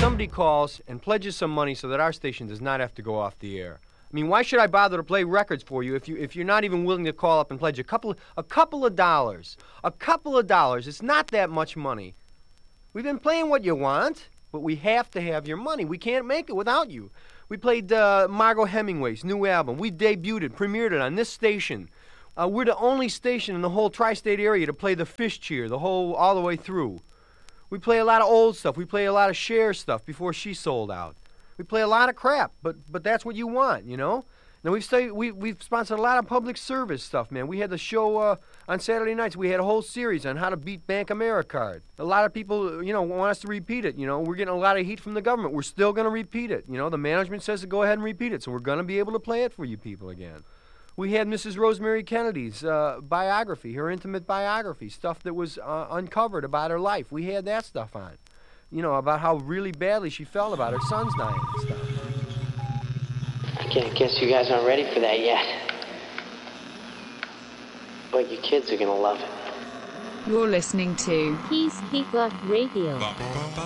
somebody calls and pledges some money so that our station does not have to go off the air. I mean, why should I bother to play records for you if you're not even willing to call up and pledge a couple of dollars? A couple of dollars. It's not that much money. We've been playing what you want, but we have to have your money. We can't make it without you. We played Margot Hemingway's new album. We debuted it, premiered it on this station. We're the only station in the whole tri-state area to play the Fish Cheer all the way through. We play a lot of old stuff. We play a lot of Cher stuff before she sold out. We play a lot of crap, but that's what you want, you know? Now, we've sponsored a lot of public service stuff, man. We had the show on Saturday nights. We had a whole series on how to beat Bank Americard. A lot of people, want us to repeat it. We're getting a lot of heat from the government. We're still going to repeat it. The management says to go ahead and repeat it, so we're going to be able to play it for you people again. We had Mrs. Rosemary Kennedy's biography, her intimate biography, stuff that was uncovered about her life. We had that stuff on, about how really badly she felt about her sons dying and stuff. I guess you guys aren't ready for that yet. But your kids are gonna love it. You're listening to Peace Pickup Radio.